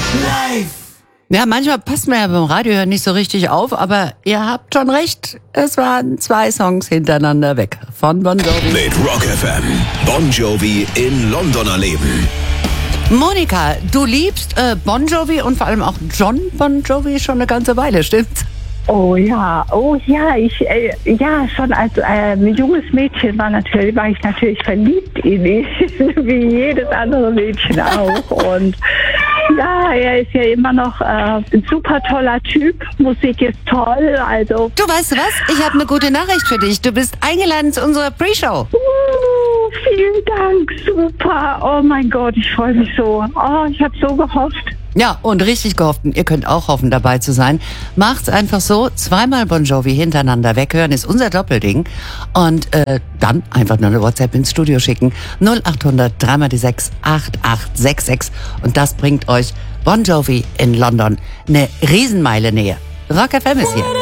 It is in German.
Live! Ja, manchmal passt man ja beim Radio nicht so richtig auf, aber ihr habt schon recht. Es waren 2 Songs hintereinander weg von Bon Jovi. Mit Rock FM. Bon Jovi in London erleben. Monika, du liebst Bon Jovi und vor allem auch John Bon Jovi schon eine ganze Weile, stimmt's? Oh ja, schon als junges Mädchen war ich natürlich verliebt in ihn, wie jedes andere Mädchen auch. Und ja, er ist ja immer noch ein super toller Typ. Musik ist toll, also. Du, weißt du was? Ich habe eine gute Nachricht für dich. Du bist eingeladen zu unserer Pre-Show. Vielen Dank, super. Oh mein Gott, ich freue mich so. Oh, ich habe so gehofft. Ja, und richtig gehofft. Ihr könnt auch hoffen, dabei zu sein. Macht's einfach so. 2-mal Bon Jovi hintereinander weghören ist unser Doppelding. Und dann einfach nur eine WhatsApp ins Studio schicken. 0800 3x6 8866. Und das bringt euch Bon Jovi in London eine Riesenmeile näher. Rock FM ist hier.